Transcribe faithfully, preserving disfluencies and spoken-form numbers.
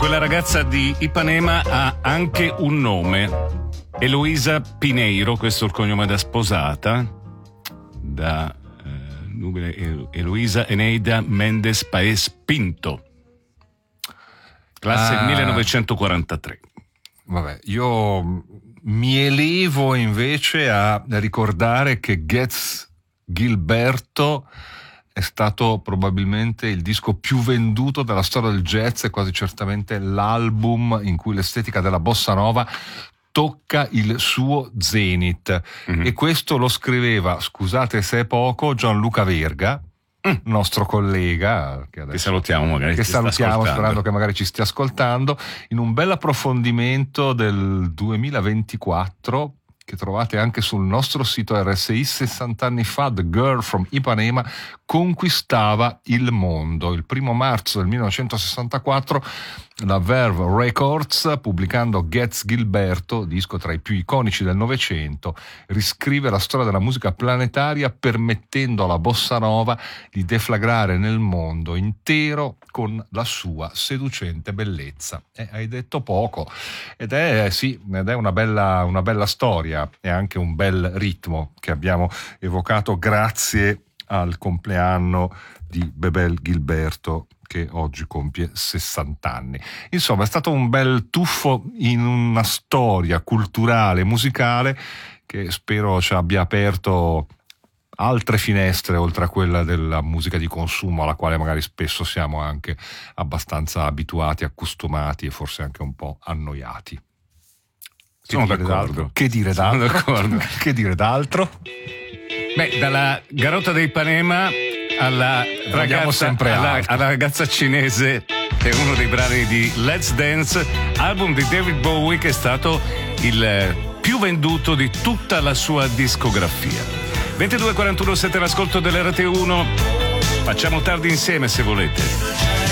quella ragazza di Ipanema ha anche un nome, Eloisa Pineiro, questo è il cognome da sposata, da eh, Eloisa Eneida Mendes Paes Pinto, classe ah, millenovecentoquarantatré. Vabbè, io mi elevo invece a ricordare che Getz Gilberto è stato probabilmente il disco più venduto della storia del jazz e quasi certamente l'album in cui l'estetica della bossa nova tocca il suo zenith. Mm-hmm. E questo lo scriveva, scusate se è poco, Gianluca Verga, mm. nostro collega che, adesso, che salutiamo magari che salutiamo sperando che magari ci stia ascoltando, in un bel approfondimento del duemilaventiquattro che trovate anche sul nostro sito R S I. Sessanta anni fa The Girl from Ipanema conquistava il mondo. Il primo marzo del millenovecentosessantaquattro la Verve Records, pubblicando Getz Gilberto, disco tra i più iconici del Novecento, riscrive la storia della musica planetaria permettendo alla bossa nova di deflagrare nel mondo intero con la sua seducente bellezza. Eh, hai detto poco, ed è sì, ed è una bella, una bella storia e anche un bel ritmo che abbiamo evocato grazie al compleanno di Bebel Gilberto, che oggi compie sessanta anni. Insomma, è stato un bel tuffo in una storia culturale, musicale, che spero ci abbia aperto altre finestre oltre a quella della musica di consumo, alla quale magari spesso siamo anche abbastanza abituati, accostumati e forse anche un po' annoiati. Sono d'accordo. Che dire d'altro? Sono d'accordo. Che dire d'altro? Beh, dalla Garota di Ipanema alla ragazza, sempre alla, alla ragazza cinese è uno dei brani di Let's Dance, album di David Bowie che è stato il più venduto di tutta la sua discografia. ventidue e quarantuno, siete all'ascolto dell'R T uno, facciamo tardi insieme se volete.